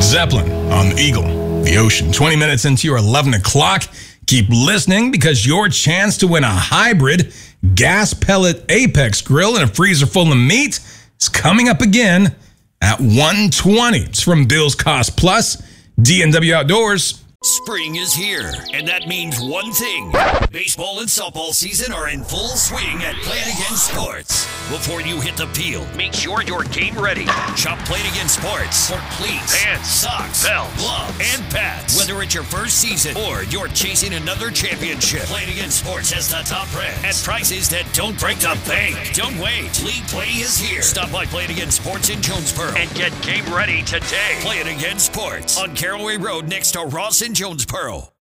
Zeppelin on the Eagle, the Ocean. 20 minutes into your 11 o'clock. Keep listening because your chance to win a hybrid gas pellet Apex grill and a freezer full of meat is coming up again at 1:20. It's from Bill's Cost Plus, D&W Outdoors. Spring is here, and that means one thing. Baseball and softball season are in full swing at Play It Again Sports. Before you hit the field, make sure you're game ready. Shop Play It Again Sports for cleats, pants, socks, belts, gloves, and pads. Whether it's your first season or you're chasing another championship, Play It Again Sports has the top brands at prices that don't break the bank. Don't wait. League Play is here. Stop by Play It Again Sports in Jonesboro and get game ready today. Play It Again Sports on Caraway Road next to Ross in Jonesboro.